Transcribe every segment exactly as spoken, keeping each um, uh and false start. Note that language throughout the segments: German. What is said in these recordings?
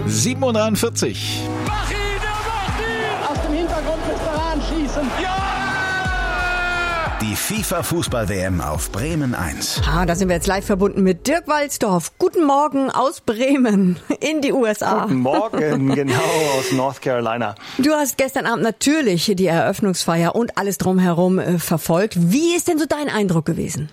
sieben Uhr dreiundvierzig. Mach ihn, der macht ihn! Aus dem Hintergrund müsste er anschießen. Ja! Die FIFA-Fußball-W M auf Bremen eins. Ah, da sind wir jetzt live verbunden mit Dirk Walzdorf. Guten Morgen aus Bremen in die U S A. Guten Morgen, genau, aus North Carolina. Du hast gestern Abend natürlich die Eröffnungsfeier und alles drumherum äh, verfolgt. Wie ist denn so dein Eindruck gewesen?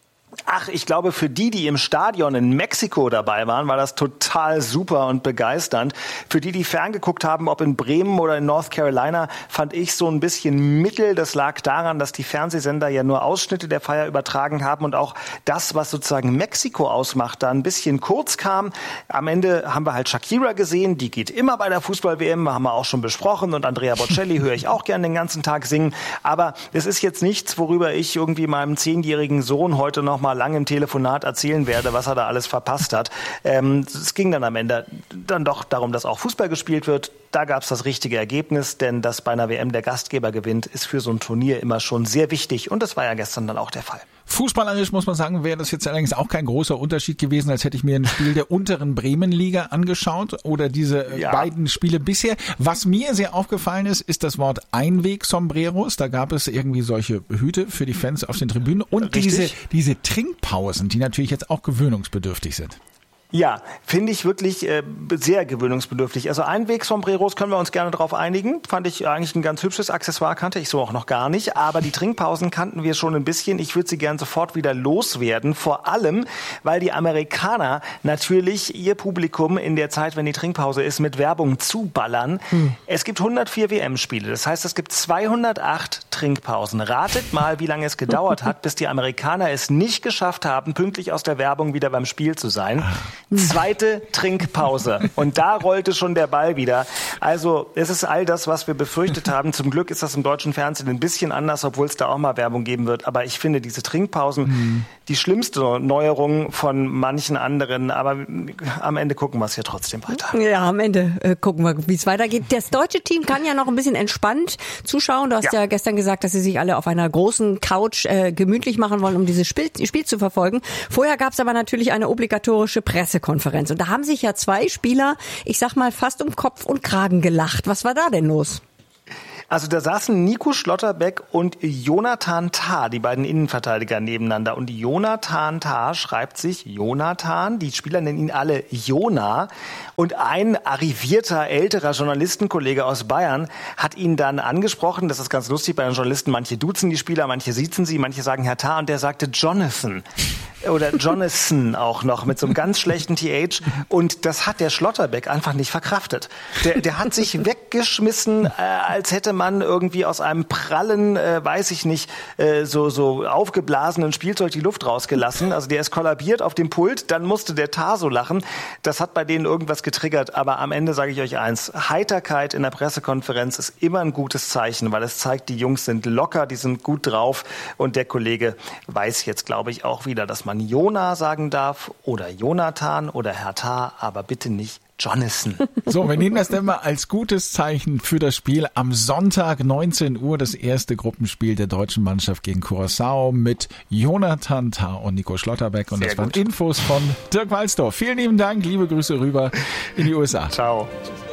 Ach, ich glaube, für die, die im Stadion in Mexiko dabei waren, war das total super und begeisternd. Für die, die ferngeguckt haben, ob in Bremen oder in North Carolina, fand ich so ein bisschen mittel. Das lag daran, dass die Fernsehsender ja nur Ausschnitte der Feier übertragen haben und auch das, was sozusagen Mexiko ausmacht, da ein bisschen kurz kam. Am Ende haben wir halt Shakira gesehen, die geht immer bei der Fußball-W M, haben wir auch schon besprochen, und Andrea Bocelli höre ich auch gern den ganzen Tag singen. Aber es ist jetzt nichts, worüber ich irgendwie meinem zehnjährigen Sohn heute noch mal lang im Telefonat erzählen werde, was er da alles verpasst hat. Ähm, es ging dann am Ende dann doch darum, dass auch Fußball gespielt wird. Da gab es das richtige Ergebnis, denn dass bei einer W M der Gastgeber gewinnt, ist für so ein Turnier immer schon sehr wichtig, und das war ja gestern dann auch der Fall. Fußballerisch muss man sagen, wäre das jetzt allerdings auch kein großer Unterschied gewesen, als hätte ich mir ein Spiel der unteren Bremenliga angeschaut oder diese ja. beiden Spiele bisher. Was mir sehr aufgefallen ist, ist das Wort Einweg-Sombreros. Da gab es irgendwie solche Hüte für die Fans auf den Tribünen und diese, diese Trinkpausen, die natürlich jetzt auch gewöhnungsbedürftig sind. Ja, finde ich wirklich äh, sehr gewöhnungsbedürftig. Also Einweg-Sombreros können wir uns gerne drauf einigen. Fand ich eigentlich ein ganz hübsches Accessoire, kannte ich so auch noch gar nicht. Aber die Trinkpausen kannten wir schon ein bisschen. Ich würde sie gern sofort wieder loswerden. Vor allem, weil die Amerikaner natürlich ihr Publikum in der Zeit, wenn die Trinkpause ist, mit Werbung zuballern. Hm. Es gibt hundertvier W M-Spiele. Das heißt, es gibt zweihundertacht Trinkpausen. Ratet mal, wie lange es gedauert hat, bis die Amerikaner es nicht geschafft haben, pünktlich aus der Werbung wieder beim Spiel zu sein. Zweite Trinkpause. Und da rollte schon der Ball wieder. Also es ist all das, was wir befürchtet haben. Zum Glück ist das im deutschen Fernsehen ein bisschen anders, obwohl es da auch mal Werbung geben wird. Aber ich finde diese Trinkpausen mhm. die schlimmste Neuerung von manchen anderen. Aber am Ende gucken wir es ja trotzdem weiter. Ja, am Ende äh, gucken wir, wie es weitergeht. Das deutsche Team kann ja noch ein bisschen entspannt zuschauen. Du hast ja, ja gestern gesagt, dass sie sich alle auf einer großen Couch äh, gemütlich machen wollen, um dieses Spiel, Spiel zu verfolgen. Vorher gab es aber natürlich eine obligatorische Pressekonferenz. Und da haben sich ja zwei Spieler, ich sag mal, fast um Kopf und Kragen gelacht. Was war da denn los? Also da saßen Nico Schlotterbeck und Jonathan Tah, die beiden Innenverteidiger, nebeneinander. Und Jonathan Tah schreibt sich Jonathan, die Spieler nennen ihn alle Jona. Und ein arrivierter, älterer Journalistenkollege aus Bayern hat ihn dann angesprochen. Das ist ganz lustig bei den Journalisten. Manche duzen die Spieler, manche siezen sie, manche sagen Herr Tah. Und der sagte Jonathan. Oder Jonathan auch noch mit so einem ganz schlechten T H. Und das hat der Schlotterbeck einfach nicht verkraftet. Der, der hat sich weggeschmissen, äh, als hätte man irgendwie aus einem prallen, äh, weiß ich nicht, äh, so, so aufgeblasenen Spielzeug die Luft rausgelassen. Also der ist kollabiert auf dem Pult, dann musste der Tar so lachen. Das hat bei denen irgendwas getriggert. Aber am Ende sage ich euch eins, Heiterkeit in der Pressekonferenz ist immer ein gutes Zeichen, weil es zeigt, die Jungs sind locker, die sind gut drauf. Und der Kollege weiß jetzt, glaube ich, auch wieder, dass man Jona sagen darf oder Jonathan oder Herr Tar, aber bitte nicht Jonathan. So, wir nehmen das dann mal als gutes Zeichen für das Spiel. Am Sonntag neunzehn Uhr das erste Gruppenspiel der deutschen Mannschaft gegen Curaçao mit Jonathan Tah und Nico Schlotterbeck. Und Sehr das waren gut. Infos von Dirk Walzdorf. Vielen lieben Dank, liebe Grüße rüber in die U S A. Ciao.